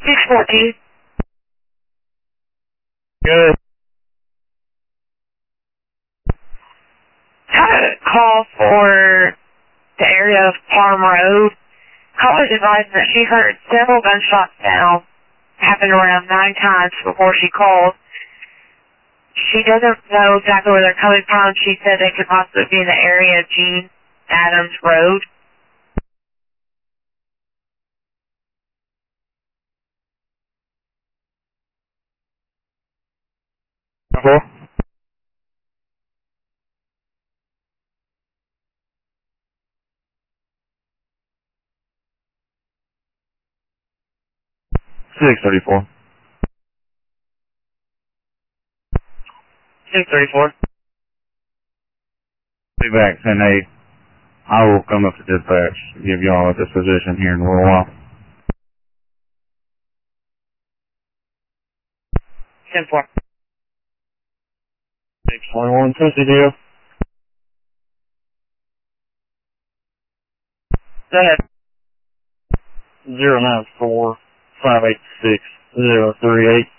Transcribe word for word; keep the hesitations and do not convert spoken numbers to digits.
six fourteen. Good. Had a call for the area of Farm Road. Caller advised that she heard several gunshots now. Happened around nine times before she called. She doesn't know exactly where they're coming from. She said they could possibly be in the area of Gene Adams Road. Four. Six thirty-four. six thirty-four. Be back ten eight. I will come up to dispatch to give y'all a disposition here in a little while. ten four. six twenty-one, Tennessee deal. Go ahead. Zero nine four five eight six zero three eight.